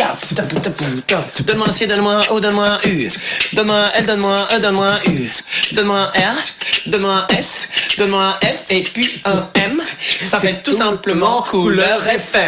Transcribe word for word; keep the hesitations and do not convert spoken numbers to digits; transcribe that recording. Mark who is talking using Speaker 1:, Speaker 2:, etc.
Speaker 1: Donne-moi un C, donne-moi un O, donne-moi un U. Donne-moi un L, donne-moi un E, donne-moi un U. Donne-moi un R, donne-moi un S, donne-moi un F et puis un M. Ça fait tout simplement couleur F M.